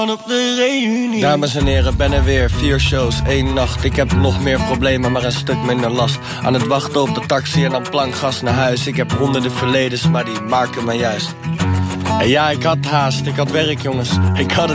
Op de reunie. Dames en heren, ben er weer. 4 shows, 1 nacht. Ik heb nog meer problemen, maar een stuk minder last. Aan het wachten op de taxi en dan plankgas naar huis. Ik heb honderden verledens, maar die maken me juist. En ja, ik had haast, ik had werk jongens. Ik had het